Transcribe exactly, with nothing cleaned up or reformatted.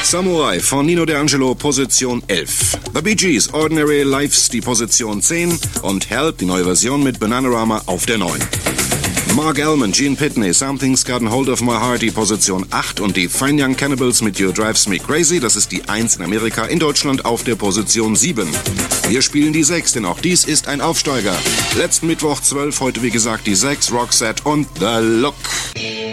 Samurai von Nino D'Angelo, Position elf. The Bee Gees, Ordinary Lives, die Position zehn. Und Help, die neue Version mit Bananarama, auf der neun. Mark Almond, Gene Pitney, Something's Gotten Hold of My Heart, die Position acht. Und die Fine Young Cannibals mit You Drives Me Crazy, das ist die eins in Amerika, in Deutschland auf der Position sieben. Wir spielen die sechs, denn auch dies ist ein Aufsteiger. Letzten Mittwoch zwölf, heute wie gesagt die sechs, Roxette und The Look.